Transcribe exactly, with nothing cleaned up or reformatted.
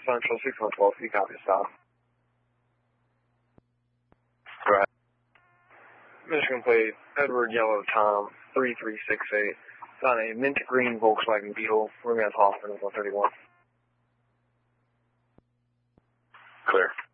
Central, six one twelve, you copy stop. Go ahead. Michigan plate, Edward Yellow Tom, three three six eight. It's on a mint green Volkswagen Beetle. We're going to Hoffman, one thirty-one. Clear.